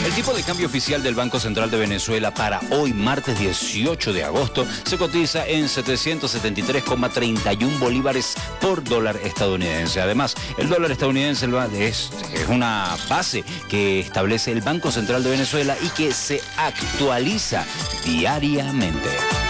El tipo de cambio oficial del Banco Central de Venezuela para hoy, martes 18 de agosto, se cotiza en 773,31 bolívares por dólar estadounidense. Además, el dólar estadounidense es una base que establece el Banco Central de Venezuela y que se actualiza diariamente.